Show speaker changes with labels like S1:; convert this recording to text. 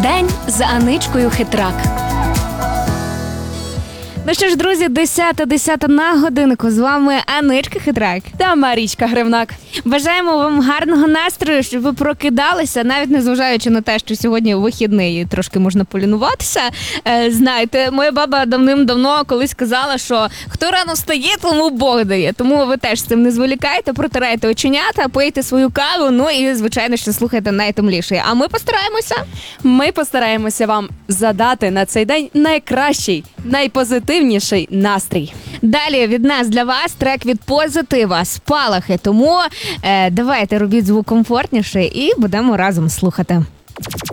S1: День з Аничкою Хитрак.
S2: Ну що ж, друзі, 10 на годинку. З вами Аничка Хитрак
S1: та Марічка Гривнак.
S2: Бажаємо вам гарного настрою, щоб ви прокидалися, навіть незважаючи на те, що сьогодні вихідний і трошки можна полінуватися. Знаєте, моя баба давним-давно колись казала, що хто рано встає, тому Бог дає. Тому ви теж з цим не зволікайте, протирайте оченята, пийте свою каву, ну і, звичайно, що слухайте найтемліше. А ми постараємося
S1: вам задати на цей день найкращий, найпозитивніший настрій.
S2: Далі від нас для вас трек від Позитива «Спалахи». Тому давайте робіть звук комфортніше і будемо разом слухати.